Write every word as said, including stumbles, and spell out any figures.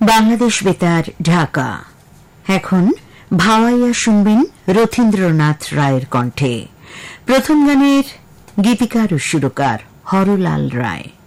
বাংলাদেশ বেতার, ঢাকা। এখন ভাওয়াইয়া শুনবেন রথীন্দ্রনাথ রায়ের কণ্ঠে। প্রথম গানের গীতিকার ও সুরকার হরলাল রায়।